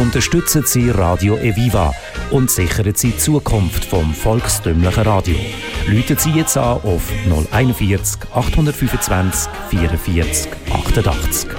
Unterstützen Sie Radio Eviva und sichern Sie die Zukunft vom volkstümlichen Radio. Rufen Sie jetzt an auf 041 825 44 88.